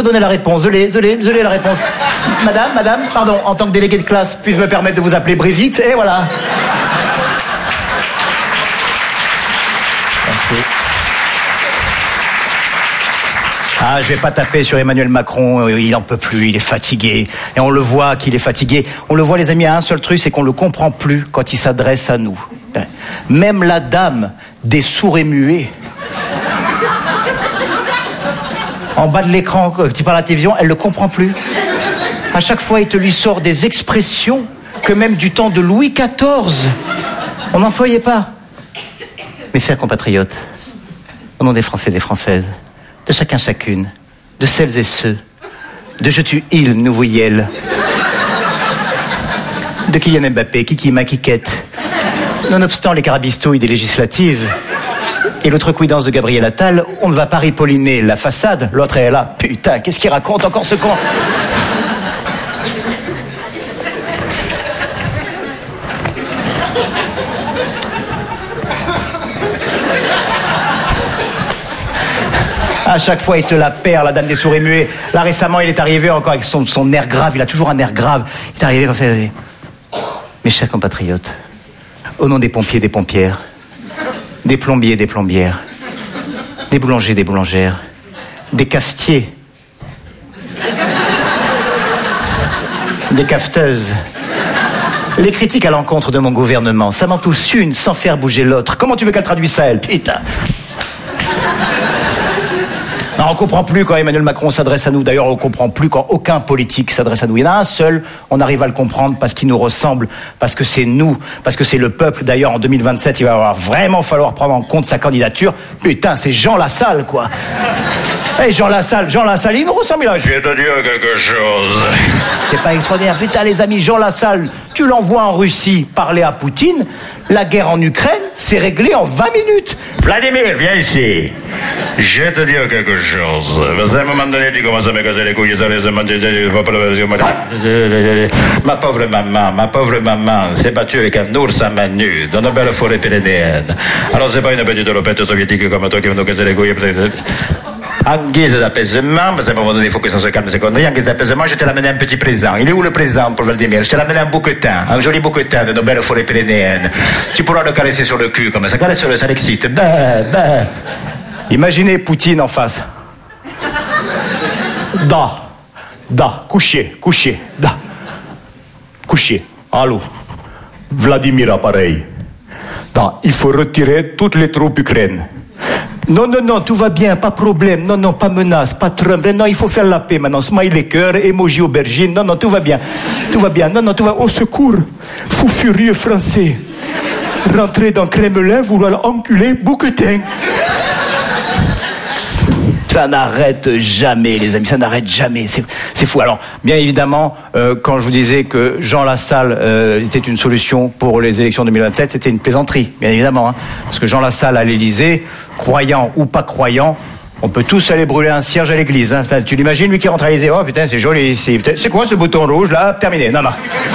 donner la réponse. Je l'ai la réponse. Madame, pardon, en tant que délégué de classe, puis-je me permettre de vous appeler Brigitte, et voilà. Merci. Ah, je vais pas taper sur Emmanuel Macron, il en peut plus, il est fatigué. Et on le voit qu'il est fatigué. On le voit, les amis, à un seul truc, c'est qu'on le comprend plus quand il s'adresse à nous. Même la dame des sourds et muets, en bas de l'écran, quand il parle à la télévision, elle le comprend plus. À chaque fois, il te lui sort des expressions que même du temps de Louis XIV, on n'employait pas. Mes chers compatriotes, au nom des Français et des Françaises, de chacun chacune, de celles et ceux, de Je tue il, nous voyelles, de Kylian Mbappé, Kiki Maquiquette, nonobstant les carabistouilles des législatives et l'outrecuidance de Gabriel Attal, on ne va pas ripolliner la façade. L'autre est là, putain, qu'est-ce qu'il raconte encore ce con? À chaque fois, il te la perd, la dame des sourds et muets. Là, récemment, il est arrivé encore avec son air grave. Il a toujours un air grave. Il est arrivé comme ça. Il a dit, mes chers compatriotes, au nom des pompiers, des pompières, des plombiers, des plombières, des boulangers, des boulangères, des cafetiers, des cafeteuses, les critiques à l'encontre de mon gouvernement, ça m'en touche une sans faire bouger l'autre. Comment tu veux qu'elle traduise ça, elle, putain? Non, on ne comprend plus quand Emmanuel Macron s'adresse à nous. D'ailleurs, on ne comprend plus quand aucun politique s'adresse à nous. Il y en a un seul, on arrive à le comprendre parce qu'il nous ressemble, parce que c'est nous, parce que c'est le peuple. D'ailleurs, en 2027, il va vraiment falloir prendre en compte sa candidature. Putain, c'est Jean Lassalle, quoi. Hey, Jean Lassalle, il nous ressemble. Là. Je vais te dire quelque chose. C'est pas extraordinaire. Putain, les amis, Jean Lassalle, tu l'envoies en Russie parler à Poutine. La guerre en Ukraine, c'est réglé en 20 minutes. Vladimir, viens ici. Je vais te dire quelque chose. À un moment donné, tu commences à me casser les couilles. Ma pauvre maman s'est battue avec un ours à main nue dans une belle forêt pyrénéenne. Alors, c'est pas une petite lopette soviétique comme toi qui va nous casser les couilles. En guise d'apaisement, parce qu'à un moment donné, il faut que ça se calme ces conneries. En guise d'apaisement, je t'ai amené un petit présent. Il est où le présent pour Vladimir? Je t'ai amené un bouquetin, un joli bouquetin de nos belles forêts pyrénéennes. Tu pourras le caresser sur le cul, comme ça. Caresse-le, ça l'excite. Imaginez Poutine en face. Couché. Allô. Vladimir, appareil. Il faut retirer toutes les troupes ukrainiennes. Non, tout va bien, pas problème. Non, pas menace, pas Trump. Non, il faut faire la paix maintenant. Smiley cœur, emoji aubergine. Non, tout va bien. Non, tout va. Au secours. Fou furieux français. Rentrer dans Kremlin, vouloir enculer Bouquetin. Ça n'arrête jamais, les amis, ça n'arrête jamais. C'est fou. Alors, bien évidemment, quand je vous disais que Jean Lassalle était une solution pour les élections 2027, c'était une plaisanterie, bien évidemment. Hein, parce que Jean Lassalle à l'Élysée, croyant ou pas croyant, on peut tous aller brûler un cierge à l'église. Hein. Tu l'imagines, lui qui rentre à l'Élysée, oh putain, c'est joli ici. C'est quoi ce bouton rouge là? Terminé. Non.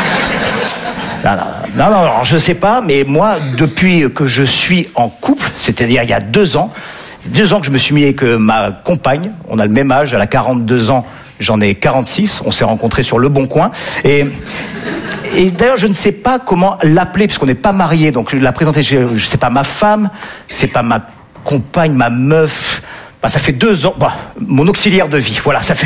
Non, je sais pas, mais moi, depuis que je suis en couple, c'est-à-dire il y a 2 ans, 2 ans que je me suis mis avec ma compagne, on a le même âge, elle a 42 ans, j'en ai 46, on s'est rencontrés sur Le Bon Coin, et d'ailleurs je ne sais pas comment l'appeler, puisqu'on n'est pas mariés, donc la présenter, c'est pas ma femme, c'est pas ma compagne, ma meuf, ça fait 2 ans, mon auxiliaire de vie, voilà, ça fait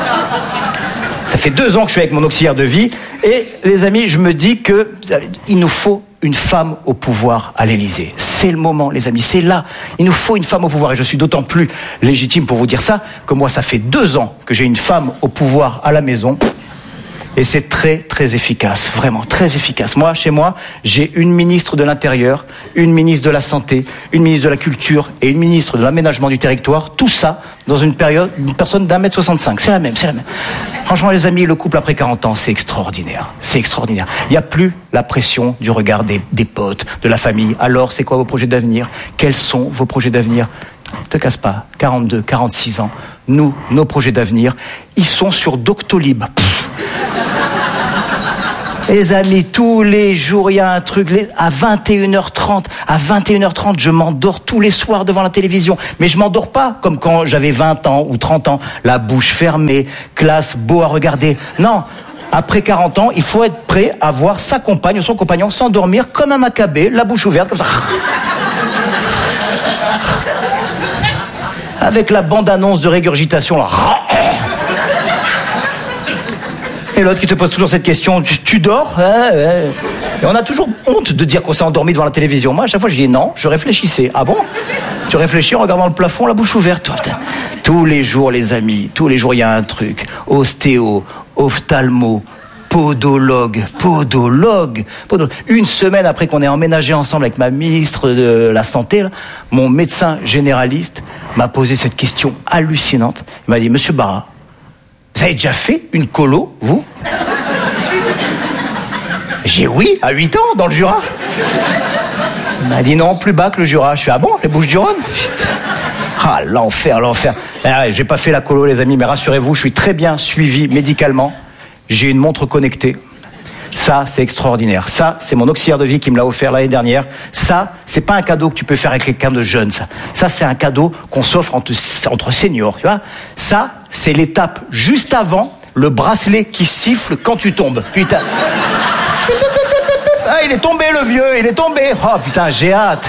2 ans que je suis avec mon auxiliaire de vie, et les amis, je me dis que il nous faut une femme au pouvoir à l'Élysée. C'est le moment, les amis, c'est là. Il nous faut une femme au pouvoir, et je suis d'autant plus légitime pour vous dire ça, que moi, ça fait 2 ans que j'ai une femme au pouvoir à la maison, et c'est très, très efficace, vraiment, très efficace. Moi, chez moi, j'ai une ministre de l'Intérieur, une ministre de la Santé, une ministre de la Culture, et une ministre de l'Aménagement du Territoire, tout ça dans une personne d'1m65, c'est la même. Franchement, les amis, le couple après 40 ans, c'est extraordinaire. Il n'y a plus la pression du regard des potes, de la famille. Alors, c'est quoi vos projets d'avenir? Quels sont vos projets d'avenir? Ne te casse pas, 42, 46 ans. Nous, nos projets d'avenir, ils sont sur Doctolib. Les amis, tous les jours, il y a un truc. À 21h30, je m'endors tous les soirs devant la télévision. Mais je m'endors pas comme quand j'avais 20 ans ou 30 ans. La bouche fermée, classe, beau à regarder. Non, après 40 ans, il faut être prêt à voir sa compagne ou son compagnon s'endormir comme un macabé, la bouche ouverte, comme ça. Avec la bande-annonce de régurgitation, là. Et l'autre qui te pose toujours cette question, tu dors? Et on a toujours honte de dire qu'on s'est endormi devant la télévision. Moi, à chaque fois, je dis non, je réfléchissais. Ah bon? Tu réfléchis en regardant le plafond, la bouche ouverte. Tous les jours, les amis, tous les jours, il y a un truc. Ostéo, ophtalmo, podologue. Une semaine après qu'on ait emménagé ensemble avec ma ministre de la Santé, là, mon médecin généraliste m'a posé cette question hallucinante. Il m'a dit, Monsieur Barra, vous avez déjà fait une colo, vous? J'ai oui, à 8 ans, dans le Jura. Il m'a dit non, plus bas que le Jura. Je fais, ah bon, les Bouches-du-Rhône? Ah, l'enfer. J'ai pas fait la colo, les amis, mais rassurez-vous, je suis très bien suivi médicalement. J'ai une montre connectée. Ça, c'est extraordinaire. Ça, c'est mon auxiliaire de vie qui me l'a offert l'année dernière. Ça, c'est pas un cadeau que tu peux faire avec quelqu'un de jeune, ça. Ça, c'est un cadeau qu'on s'offre entre seniors, tu vois. Ça, c'est l'étape juste avant le bracelet qui siffle quand tu tombes. Putain. Ah, il est tombé, le vieux, il est tombé. Oh, putain, j'ai hâte.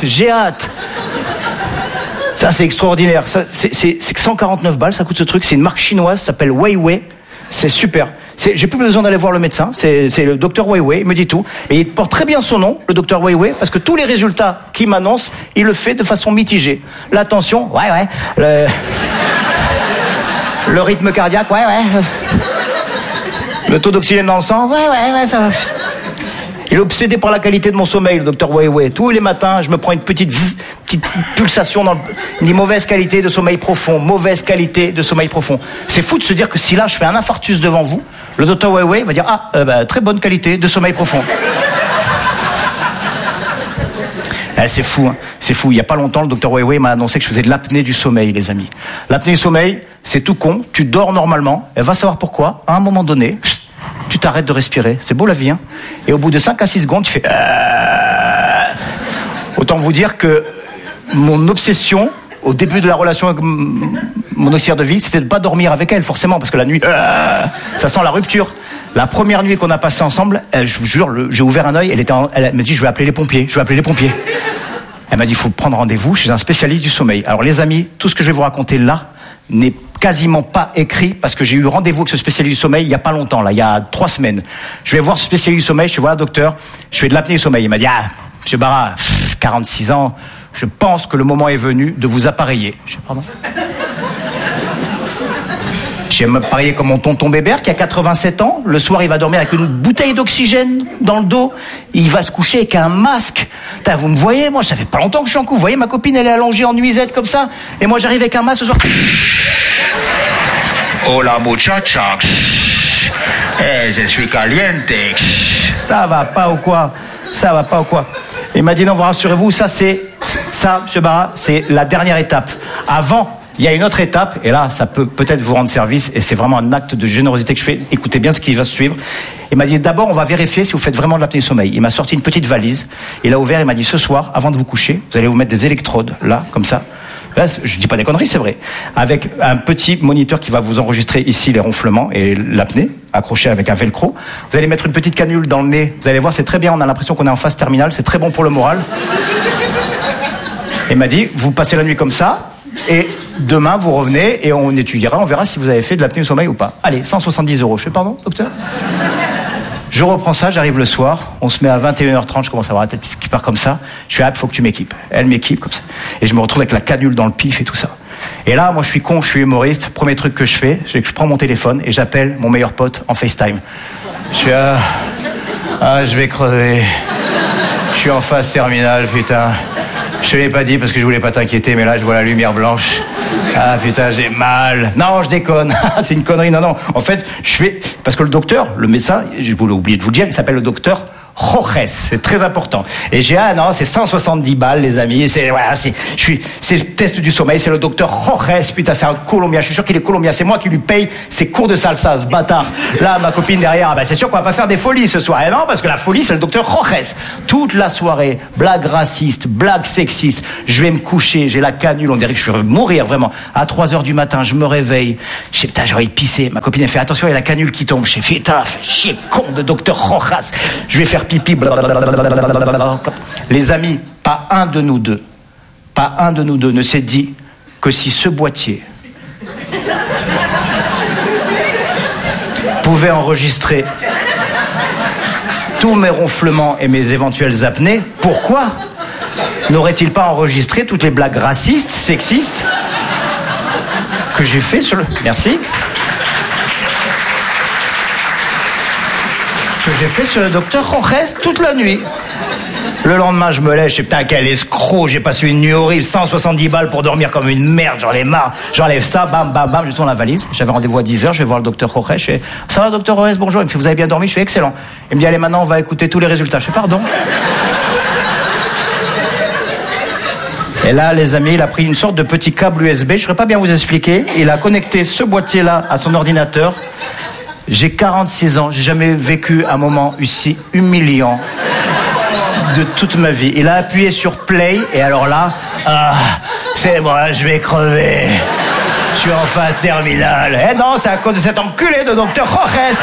Ça, c'est extraordinaire. Ça, c'est 149 balles, ça coûte ce truc. C'est une marque chinoise, ça s'appelle Weiwei. C'est super. J'ai plus besoin d'aller voir le médecin. C'est le docteur Weiwei, il me dit tout. Et il porte très bien son nom, le docteur Weiwei, parce que tous les résultats qu'il m'annonce, il le fait de façon mitigée. La tension, ouais. Le rythme cardiaque, ouais. Le taux d'oxygène dans le sang, ouais, ça va. Il est obsédé par la qualité de mon sommeil, le docteur Weiwei. Tous les matins, je me prends une petite pulsation dans le... Il dit mauvaise qualité de sommeil profond. C'est fou de se dire que si là, je fais un infarctus devant vous, le docteur Weiwei va dire très bonne qualité de sommeil profond. C'est fou, hein. C'est fou. Il n'y a pas longtemps, le docteur Weiwei m'a annoncé que je faisais de l'apnée du sommeil, les amis. L'apnée du sommeil, c'est tout con. Tu dors normalement. Elle va savoir pourquoi. À un moment donné... tu t'arrêtes de respirer. C'est beau la vie, hein. Et au bout de 5 à 6 secondes, tu fais... Autant vous dire que mon obsession, au début de la relation avec mon auxiliaire de vie, c'était de ne pas dormir avec elle, forcément, parce que la nuit, ça sent la rupture. La première nuit qu'on a passée ensemble, je vous jure, j'ai ouvert un œil, elle m'a dit, je vais appeler les pompiers. Elle m'a dit, il faut prendre rendez-vous chez un spécialiste du sommeil. Alors les amis, tout ce que je vais vous raconter là n'est quasiment pas écrit parce que j'ai eu rendez-vous avec ce spécialiste du sommeil il y a pas longtemps, là, il y a 3 semaines. Je vais voir ce spécialiste du sommeil, je fais voilà docteur, je fais de l'apnée du sommeil. Il m'a dit monsieur Barra, 46 ans, je pense que le moment est venu de vous appareiller. Je dis pardon. Je vais m'appareiller comme mon tonton Bébert qui a 87 ans. Le soir, il va dormir avec une bouteille d'oxygène dans le dos. Il va se coucher avec un masque. Putain, vous me voyez, moi, ça fait pas longtemps que je suis en couple. Vous voyez, ma copine, elle est allongée en nuisette comme ça. Et moi, j'arrive avec un masque ce soir. Hola, muchacha. Je suis caliente. Ça va pas ou quoi? Il m'a dit non, rassurez-vous, ça, monsieur Barra, c'est la dernière étape. Avant, il y a une autre étape, et là, ça peut peut-être vous rendre service, et c'est vraiment un acte de générosité que je fais. Écoutez bien ce qui va se suivre. Il m'a dit, d'abord, on va vérifier si vous faites vraiment de l'apnée du sommeil. Il m'a sorti une petite valise, il a ouvert, il m'a dit, ce soir, avant de vous coucher, vous allez vous mettre des électrodes, là, comme ça. Là, je dis pas des conneries, c'est vrai. Avec un petit moniteur qui va vous enregistrer ici les ronflements et l'apnée, accroché avec un velcro. Vous allez mettre une petite canule dans le nez. Vous allez voir, c'est très bien, on a l'impression qu'on est en phase terminale, c'est très bon pour le moral. Il m'a dit, vous passez la nuit comme ça, et demain, vous revenez et on étudiera, on verra si vous avez fait de l'apnée du sommeil ou pas. Allez, 170 €. Je fais pardon, docteur? Je reprends ça, j'arrive le soir, on se met à 21h30, je commence à avoir la tête qui part comme ça. Je fais, faut que tu m'équipes. Elle m'équipe comme ça. Et je me retrouve avec la canule dans le pif et tout ça. Et là, moi, je suis con, je suis humoriste. Premier truc que je fais, c'est que je prends mon téléphone et j'appelle mon meilleur pote en FaceTime. Je suis je vais crever. Je suis en phase terminale, putain. Je te l'ai pas dit parce que je voulais pas t'inquiéter, mais là, je vois la lumière blanche. Ah putain, j'ai mal. Non, je déconne. C'est une connerie. Non. En fait, parce que le docteur, le médecin, je voulais oublier de vous le dire, il s'appelle le docteur Roches, c'est très important. Et j'ai non, c'est 170 balles, les amis. C'est le test du sommeil. C'est le docteur Roches. Putain, c'est un Colombien. Je suis sûr qu'il est Colombien. C'est moi qui lui paye ses cours de salsa, ce bâtard. Là, ma copine derrière, c'est sûr qu'on va pas faire des folies ce soir. Et non, parce que la folie, c'est le docteur Roches. Toute la soirée, blague raciste, blague sexiste. Je vais me coucher, j'ai la canule. On dirait que je vais mourir vraiment. À 3h du matin, je me réveille. Je sais, putain, j'ai envie de pisser. Ma copine, elle fait attention, il y a la canule qui tombe. J'ai fait, putain, fait chier, con de docteur Rojas. Je vais faire pipi. Les amis, pas un de nous deux ne s'est dit que si ce boîtier pouvait enregistrer tous mes ronflements et mes éventuelles apnées, pourquoi n'aurait-il pas enregistré toutes les blagues racistes, sexistes que j'ai fait sur le... Merci. Que j'ai fait sur le docteur Rojas toute la nuit. Le lendemain, je me lève, je sais, putain, quel escroc, j'ai passé une nuit horrible, 170 balles pour dormir comme une merde, j'en ai marre, j'enlève ça, bam, bam, bam, je tourne la valise, j'avais rendez-vous à 10h, je vais voir le docteur Rojas, je fais, ça va, docteur Rojas, bonjour, il me fait, vous avez bien dormi, je fais, excellent. Il me dit, allez, maintenant, on va écouter tous les résultats, je fais, pardon. Et là, les amis, il a pris une sorte de petit câble USB, je ne saurais pas bien vous expliquer, il a connecté ce boîtier-là à son ordinateur. J'ai 46 ans, j'ai jamais vécu un moment aussi humiliant de toute ma vie. Il a appuyé sur play et alors là, c'est moi, je vais crever. Je suis en phase terminale. Eh non, c'est à cause de cet enculé de docteur Rojas.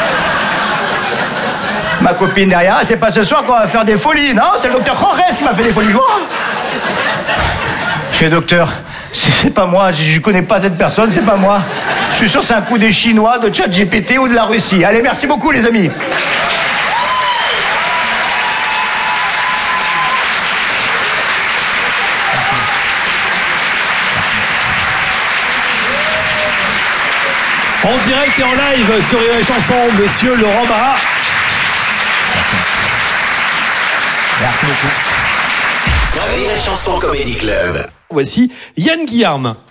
Ma copine derrière, c'est pas ce soir qu'on va faire des folies. Non, c'est le docteur Rojas qui m'a fait des folies. Je fais, docteur, c'est pas moi, je connais pas cette personne, c'est pas moi. Je suis sûr que c'est un coup des Chinois, de ChatGPT ou de la Russie. Allez, merci beaucoup les amis. En direct et en live sur Rire et Chanson, monsieur Laurent Barra. Merci beaucoup. Rire et Chanson Comedy Club. Voici Yann Guillarme.